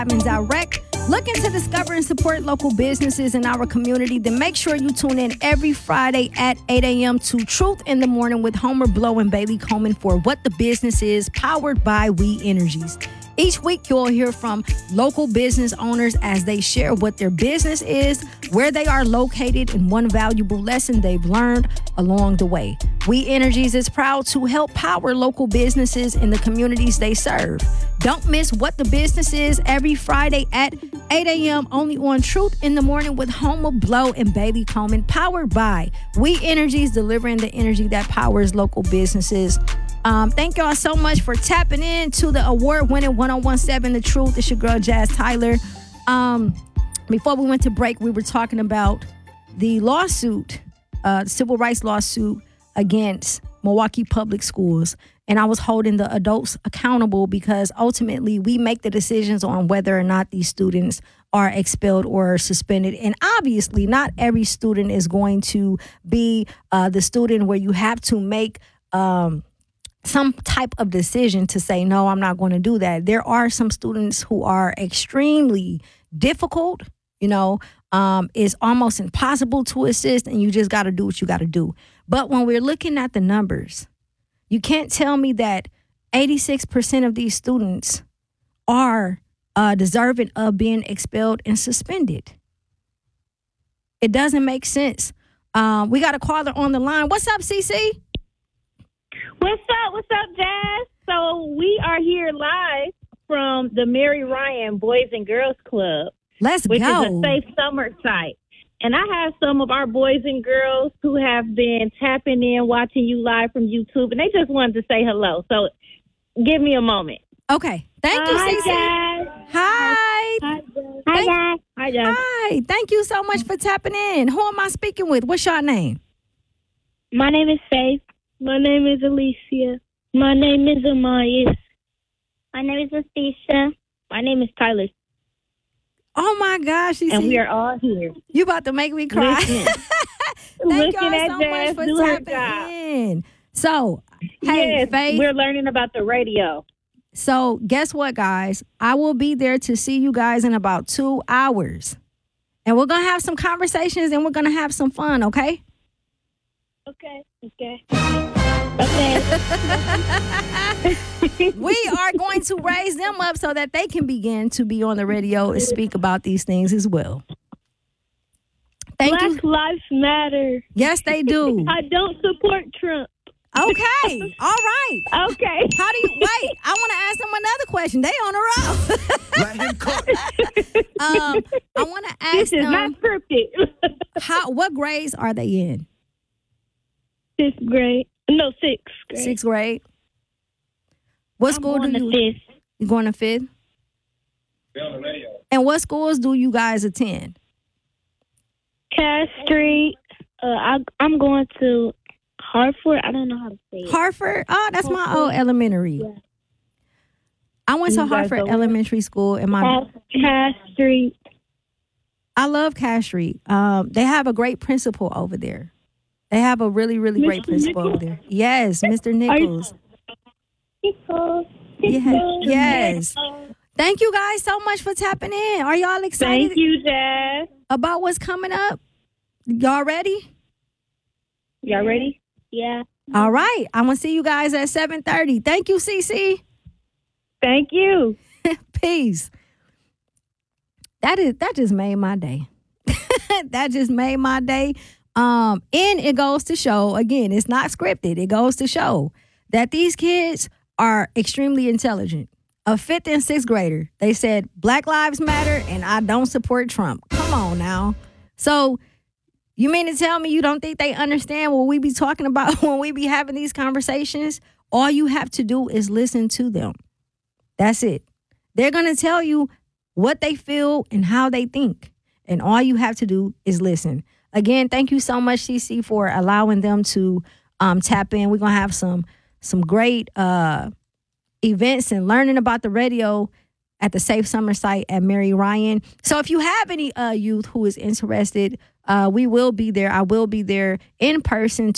and direct. Looking to discover and support local businesses in our community, then make sure you tune in every Friday at 8 a.m. to Truth in the Morning with Homer Blow and Bailey Coleman for What the Business Is, powered by We Energies. Each week, you'll hear from local business owners as they share what their business is, where they are located, and one valuable lesson they've learned along the way. We Energies is proud to help power local businesses in the communities they serve. Don't miss What the Business Is every Friday at 8 a.m. only on Truth in the Morning with Homer Blow and Bailey Coleman, powered by We Energies, delivering the energy that powers local businesses. Thank y'all so much for tapping in to the award-winning 1017 The Truth. It's your girl, Jazz Tyler. Before we went to break, we were talking about the lawsuit, the civil rights lawsuit against Milwaukee Public Schools. And I was holding the adults accountable because ultimately we make the decisions on whether or not these students are expelled or suspended. And obviously not every student is going to be the student where you have to make some type of decision to say, no, I'm not going to do that. There are some students who are extremely difficult, it's almost impossible to assist, and you just got to do what you got to do. But when we're looking at the numbers, you can't tell me that 86% of these students are deserving of being expelled and suspended. It doesn't make sense. We got a caller on the line. What's up, CC? What's up, Jazz? So we are here live from the Mary Ryan Boys and Girls Club. Let's which go. Which is a safe summer site. And I have some of our boys and girls who have been tapping in, watching you live from YouTube, and they just wanted to say hello. So give me a moment. Okay. Thank you, CC. Jazz. Hi. Hi, Jazz. Hi, Jazz. Hi. Thank you so much for tapping in. Who am I speaking with? What's your name? My name is Faith. My name is Alicia. My name is Amayas. My name is Atisha. My name is Tyler. Oh, my gosh. CC. And we are all here. You about to make me cry. Thank Looking y'all so much for tapping in. So, hey, yes, Faith. We're learning about the radio. So, guess what, guys? I will be there to see you guys in about 2 hours. And we're going to have some conversations and we're going to have some fun, okay? Okay. We are going to raise them up so that they can begin to be on the radio and speak about these things as well. Thank you. Black Lives Matter. Yes, they do. I don't support Trump. Okay. All right. Okay. How do you wait? I want to ask them another question. They on the road. Let him cook. I want to ask This is them not scripted. what grades are they in? Sixth grade. No, sixth grade. Sixth grade. What school do you? Fifth. You going to fifth? And what schools do you guys attend? Cass Street. I'm going to Hartford. I don't know how to say it. Hartford? Oh, that's my old elementary. Yeah. I went to You guys Hartford go Elementary School. Cass Street. I love Cass Street. They have a great principal over there. They have a really, really great principal over there. Yes, Mr. Nichols. Yes. Thank you guys so much for tapping in. Are y'all excited? Thank you, Jazz. About what's coming up? Y'all ready? Y'all ready? Yeah. All right. I'm going to see you guys at 7:30. Thank you, CC. Thank you. Peace. That just made my day. That just made my day. And it goes to show, again, it's not scripted. It goes to show that these kids are extremely intelligent. A fifth and sixth grader, they said Black Lives Matter and I don't support Trump. Come on now. So you mean to tell me you don't think they understand what we be talking about when we be having these conversations? All you have to do is listen to them. That's it. They're going to tell you what they feel and how they think. And all you have to do is listen. Again, thank you so much, CC, for allowing them to tap in. We're going to have some great events and learning about the radio at the Safe Summer site at Mary Ryan. So if you have any youth who is interested, we will be there. I will be there in person